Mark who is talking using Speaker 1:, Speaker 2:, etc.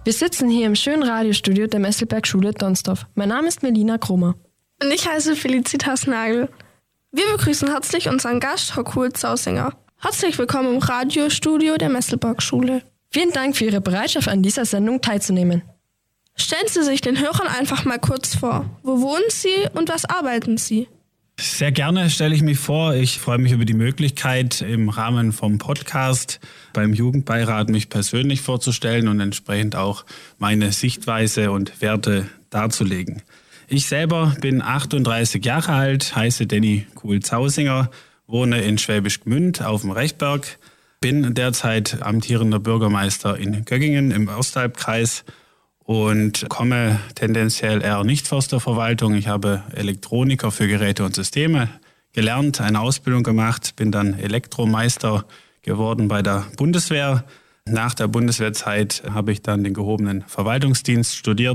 Speaker 1: Wir sitzen hier im schönen Radiostudio der Messelberg-Schule Donsdorf. Mein Name ist Melina Krummer.
Speaker 2: Und ich heiße Felicitas Nagel. Wir begrüßen herzlich unseren Gast, Herr Kuhl-Zausinger. Herzlich willkommen im Radiostudio der Messelberg-Schule.
Speaker 1: Vielen Dank für Ihre Bereitschaft, an dieser Sendung teilzunehmen.
Speaker 2: Stellen Sie sich den Hörern einfach mal kurz vor. Wo wohnen Sie und was arbeiten Sie?
Speaker 3: Sehr gerne stelle ich mich vor. Ich freue mich über die Möglichkeit, im Rahmen vom Podcast beim Jugendbeirat mich persönlich vorzustellen und entsprechend auch meine Sichtweise und Werte darzulegen. Ich selber bin 38 Jahre alt, heiße Danny Kuhl-Zausinger, wohne in Schwäbisch Gmünd auf dem Rechberg, bin derzeit amtierender Bürgermeister in Göggingen im Ostalbkreis und komme tendenziell eher nicht aus der Verwaltung. Ich habe Elektroniker für Geräte und Systeme gelernt, eine Ausbildung gemacht, bin dann Elektromeister geworden bei der Bundeswehr. Nach der Bundeswehrzeit habe ich dann den gehobenen Verwaltungsdienst studiert